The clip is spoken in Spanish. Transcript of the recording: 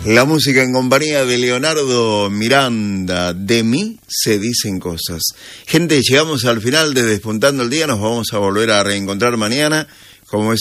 La música en compañía de Leonardo Miranda. De mí se dicen cosas. Gente, llegamos al final de Despuntando el Día. Nos vamos a volver a reencontrar mañana. Como es